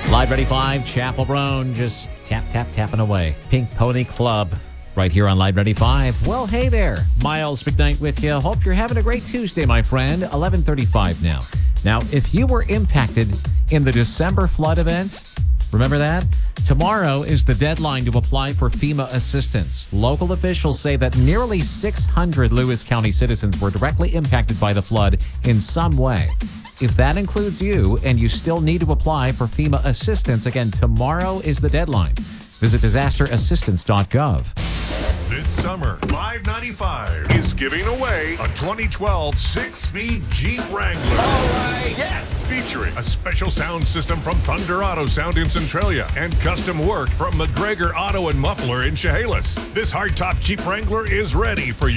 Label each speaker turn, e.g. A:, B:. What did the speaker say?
A: Live Ready 5, Chapel Brown, just tapping away. Pink Pony Club, right here on Live Ready 5. Well, hey there. Miles McKnight with you. Hope you're having a great Tuesday, my friend. 11:35 now. Now, if you were impacted in the December flood event, remember that? Tomorrow is the deadline to apply for FEMA assistance. Local officials say that nearly 600 Lewis County citizens were directly impacted by the flood in some way. If that includes you and you still need to apply for FEMA assistance, again, tomorrow is the deadline. Visit disasterassistance.gov.
B: This summer, Live 95 is giving away a 2012 six-speed Jeep Wrangler.
C: All right, yes!
B: Featuring a special sound system from Thunder Auto Sound in Centralia and custom work from McGregor Auto and Muffler in Chehalis. This hardtop Jeep Wrangler is ready for